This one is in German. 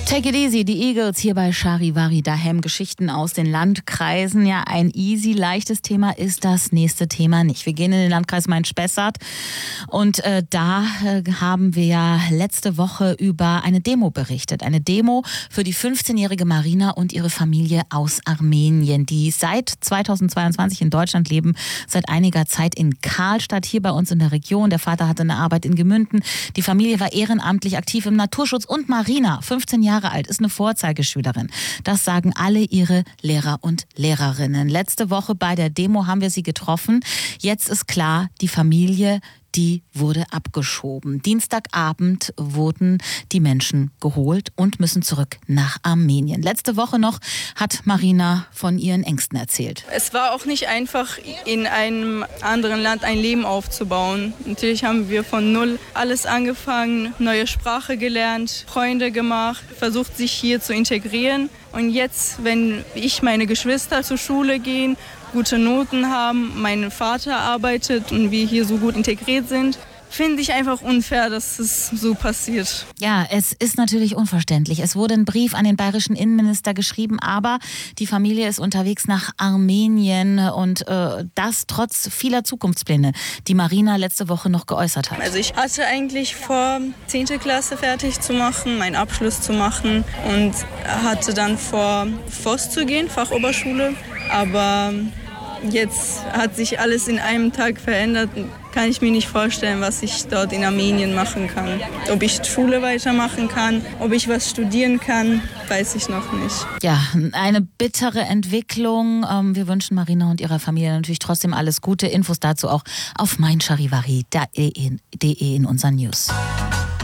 Take it easy, die Eagles hier bei Charivari Dahem. Geschichten aus den Landkreisen. Ja, ein easy, leichtes Thema ist das nächste Thema nicht. Wir gehen in den Landkreis Main-Spessart und da haben wir ja letzte Woche über eine Demo berichtet. Eine Demo für die 15-jährige Marina und ihre Familie aus Armenien, die seit 2022 in Deutschland leben, seit einiger Zeit in Karlstadt, hier bei uns in der Region. Der Vater hatte eine Arbeit in Gemünden. Die Familie war ehrenamtlich aktiv im Naturschutz und Marina, 15 Jahre alt, ist eine Vorzeigeschülerin. Das sagen alle ihre Lehrer und Lehrerinnen. Letzte Woche bei der Demo haben wir sie getroffen. Jetzt ist klar, die Familie, die wurde abgeschoben. Dienstagabend wurden die Menschen geholt und müssen zurück nach Armenien. Letzte Woche noch hat Marina von ihren Ängsten erzählt. Es war auch nicht einfach, in einem anderen Land ein Leben aufzubauen. Natürlich haben wir von null alles angefangen, neue Sprache gelernt, Freunde gemacht, versucht, sich hier zu integrieren. Und jetzt, wenn meine Geschwister zur Schule gehen, gute Noten haben, mein Vater arbeitet und wir hier so gut integriert sind, finde ich einfach unfair, dass es so passiert. Ja, es ist natürlich unverständlich. Es wurde ein Brief an den bayerischen Innenminister geschrieben, aber die Familie ist unterwegs nach Armenien und das trotz vieler Zukunftspläne, die Marina letzte Woche noch geäußert hat. Also ich hatte eigentlich vor, 10. Klasse fertig zu machen, meinen Abschluss zu machen und hatte dann vor, FOS zu gehen, Fachoberschule, aber jetzt hat sich alles in einem Tag verändert. Kann ich mir nicht vorstellen, was ich dort in Armenien machen kann. Ob ich Schule weitermachen kann, ob ich was studieren kann, weiß ich noch nicht. Ja, eine bittere Entwicklung. Wir wünschen Marina und ihrer Familie natürlich trotzdem alles Gute. Infos dazu auch auf meincharivari.de in unseren News.